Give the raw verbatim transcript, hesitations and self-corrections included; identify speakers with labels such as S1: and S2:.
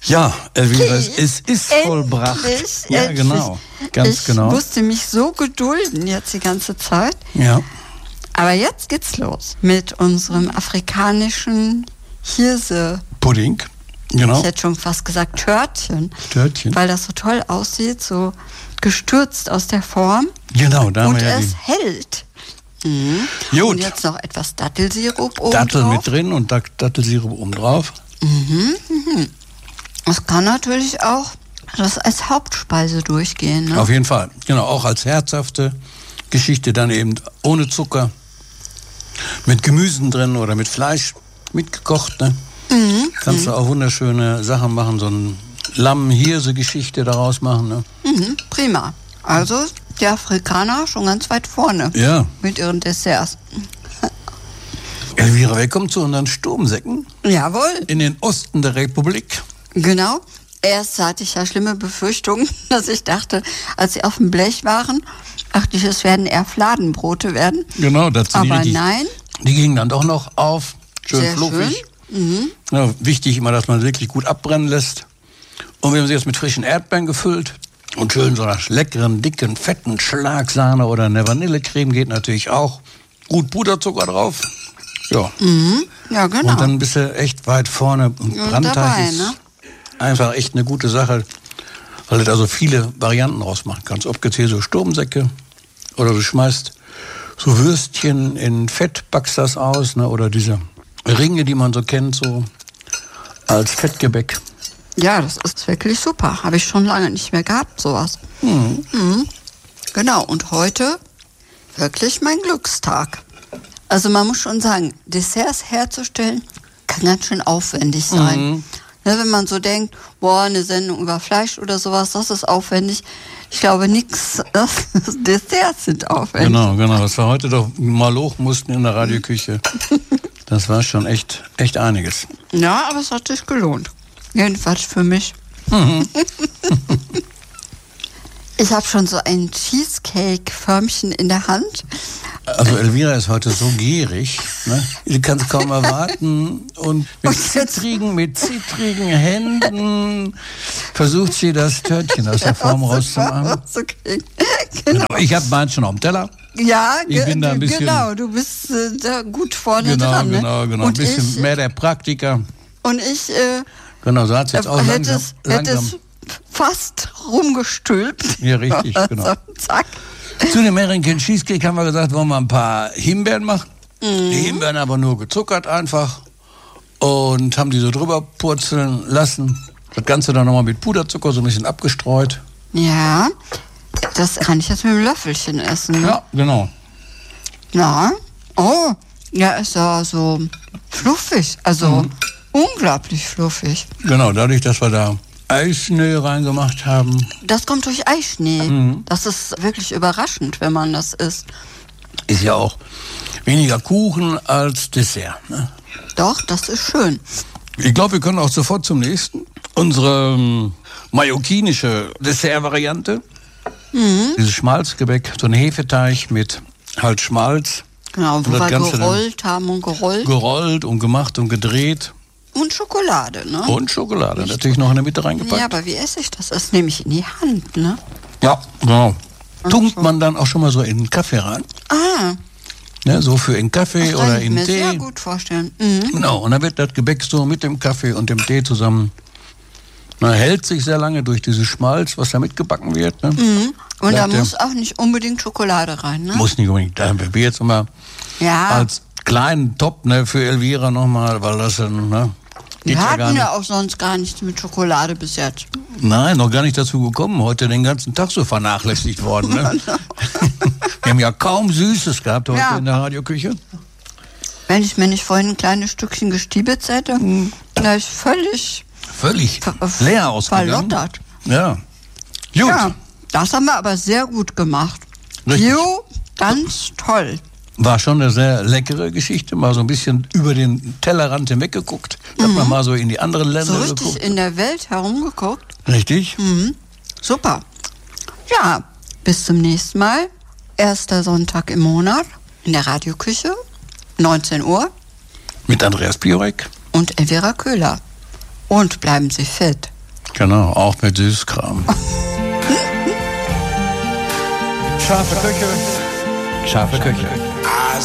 S1: Ja, Elvira, es ist endlich, vollbracht. Ja, endlich. Genau, ganz
S2: ich
S1: genau.
S2: Ich musste mich so gedulden jetzt die ganze Zeit.
S1: Ja.
S2: Aber jetzt geht's los mit unserem afrikanischen Hirse.
S1: Pudding, genau.
S2: Ich hätte schon fast gesagt Törtchen.
S1: Törtchen.
S2: Weil das so toll aussieht, so gestürzt aus der Form.
S1: Genau, da haben
S2: Und
S1: wir ja
S2: es
S1: die
S2: hält. Mhm.
S1: Gut.
S2: Und jetzt noch etwas Dattelsirup oben
S1: Dattel
S2: drauf.
S1: mit drin und Dattelsirup oben drauf.
S2: Mhm, mhm. Das kann natürlich auch das als Hauptspeise durchgehen. Ne?
S1: Auf jeden Fall. Genau, auch als herzhafte Geschichte, dann eben ohne Zucker, mit Gemüsen drin oder mit Fleisch mitgekocht. Ne?
S2: Mhm.
S1: Kannst du auch wunderschöne Sachen machen, so eine Lamm-Hirse-Geschichte daraus machen. Ne?
S2: Mhm, prima. Also die Afrikaner schon ganz weit vorne
S1: Ja.
S2: mit ihren Desserts.
S1: Elvira, willkommen zu unseren Sturmsäcken
S2: Jawohl.
S1: in den Osten der Republik.
S2: Genau. Erst hatte ich ja schlimme Befürchtungen, dass ich dachte, als sie auf dem Blech waren, dachte ich, es werden eher Fladenbrote werden.
S1: Genau, das sind
S2: Aber
S1: die,
S2: nein.
S1: Die gingen dann doch noch auf, schön
S2: Sehr
S1: fluffig.
S2: Schön. Mhm.
S1: Ja, wichtig immer, dass man wirklich gut abbrennen lässt. Und wir haben sie jetzt mit frischen Erdbeeren gefüllt und schön so einer leckeren, dicken, fetten Schlagsahne oder eine Vanillecreme geht natürlich auch. Gut Puderzucker drauf. Ja.
S2: Mhm. Ja, genau.
S1: Und dann bist du echt weit vorne. Und
S2: Und
S1: Brandteig
S2: dabei,
S1: ist
S2: ne?
S1: einfach echt eine gute Sache, weil du da so viele Varianten rausmachen kannst. Ob jetzt hier so Sturmsäcke oder du schmeißt so Würstchen in Fett, backst das aus, ne? Oder diese Ringe, die man so kennt, so als Fettgebäck.
S2: Ja, das ist wirklich super. Habe ich schon lange nicht mehr gehabt, sowas.
S1: Mhm.
S2: Mhm. Genau, und heute wirklich mein Glückstag. Also man muss schon sagen, Desserts herzustellen kann ganz schön aufwendig sein.
S1: Mhm.
S2: Ne, wenn man so denkt, boah, eine Sendung über Fleisch oder sowas, das ist aufwendig. Ich glaube, nichts, Desserts sind aufwendig.
S1: Genau, genau. Was wir heute doch mal hoch mussten in der Radioküche. Das war schon echt, echt einiges.
S2: Ja, aber es hat sich gelohnt. Jedenfalls für mich.
S1: Mhm.
S2: Ich habe schon so ein Cheesecake-Förmchen in der Hand.
S1: Also Elvira ist heute so gierig, ne? Sie kann es kaum erwarten und mit zittrigen, mit zittrigen Händen versucht sie das Törtchen aus der Form rauszumachen.
S2: Okay.
S1: Genau. Ich habe meins schon auf dem Teller.
S2: Ja,
S1: Ich bin da ein bisschen-
S2: genau, du bist äh, da gut vorne
S1: Genau,
S2: dran. Ne?
S1: genau, genau. Ein
S2: Und
S1: bisschen
S2: ich,
S1: mehr der Praktiker.
S2: Und ich äh,
S1: Genau, so hat es jetzt auch
S2: hätte
S1: langsam.
S2: es, hätte
S1: langsam.
S2: es fast rumgestülpt.
S1: Ja, richtig, genau.
S2: So, zack.
S1: Zu dem American Cheesecake haben wir gesagt, wollen wir ein paar Himbeeren machen.
S2: Mhm.
S1: Die Himbeeren aber nur gezuckert einfach. Und haben die so drüber purzeln lassen. Das Ganze dann nochmal mit Puderzucker so ein bisschen abgestreut.
S2: Ja, das kann ich jetzt mit dem Löffelchen essen. Ne?
S1: Ja, genau.
S2: Ja. Oh, ja, ist ja so fluffig. Also
S1: Mhm.
S2: unglaublich fluffig.
S1: Genau, dadurch, dass wir da Eischnee reingemacht haben.
S2: Das kommt durch Eischnee.
S1: Mhm.
S2: Das ist wirklich überraschend, wenn man das isst.
S1: Ist ja auch weniger Kuchen als Dessert. Ne?
S2: Doch, das ist schön.
S1: Ich glaube, wir können auch sofort zum nächsten. Unsere ähm, mallorquinische Dessert-Variante.
S2: Mhm.
S1: Dieses Schmalzgebäck, so ein Hefeteig mit halt Schmalz.
S2: Genau, wo
S1: Und das
S2: wir
S1: Ganze dann
S2: gerollt haben und gerollt.
S1: Gerollt und gemacht und gedreht.
S2: Und Schokolade, ne?
S1: Und Schokolade natürlich noch in der Mitte reingepackt.
S2: Ja, aber wie esse ich das? Das nehme ich in die Hand, ne?
S1: Ja, genau. Tunkt man dann auch schon mal so in den Kaffee rein.
S2: Ah,
S1: Ne, so für in Kaffee
S2: das
S1: oder
S2: kann ich
S1: in
S2: mir
S1: Tee.
S2: sehr gut vorstellen. Mhm.
S1: Genau, und dann wird das Gebäck so mit dem Kaffee und dem Tee zusammen. Na, hält sich sehr lange durch dieses Schmalz, was da mitgebacken wird. Ne?
S2: Mhm. Und da
S1: Bleibt der-
S2: muss auch nicht unbedingt Schokolade rein, ne?
S1: Muss nicht unbedingt. Da haben wir jetzt immer
S2: Ja,
S1: als kleinen Top, ne, für Elvira nochmal, weil das dann, ne, geht
S2: wir
S1: ja gar
S2: hatten
S1: nicht.
S2: ja auch sonst gar nichts mit Schokolade bis jetzt.
S1: Nein, noch gar nicht dazu gekommen. Heute den ganzen Tag so vernachlässigt worden. Ne? Wir haben ja kaum Süßes gehabt heute
S2: Ja.
S1: in der Radioküche.
S2: Wenn ich mir nicht vorhin ein kleines Stückchen gestiebitzt hätte,
S1: Mhm.
S2: wäre ich völlig
S1: Völlig
S2: ver-
S1: leer ausgegangen.
S2: verlottert.
S1: Ja. Gut.
S2: Ja, das haben wir aber sehr gut gemacht.
S1: Richtig.
S2: Jo, ganz toll.
S1: War schon eine sehr leckere Geschichte. Mal so ein bisschen über den Tellerrand hinweggeguckt. Hat man mal so in die anderen Länder
S2: So richtig
S1: geguckt.
S2: in der Welt herumgeguckt.
S1: Richtig.
S2: Mhm. Super. Ja, bis zum nächsten Mal. Erster Sonntag im Monat in der Radioküche, neunzehn Uhr.
S1: Mit Andreas Piorek.
S2: Und Elvira Köhler. Und bleiben Sie fit.
S1: Genau, auch mit Süßkram. Scharfe Köche. Scharfe Köche.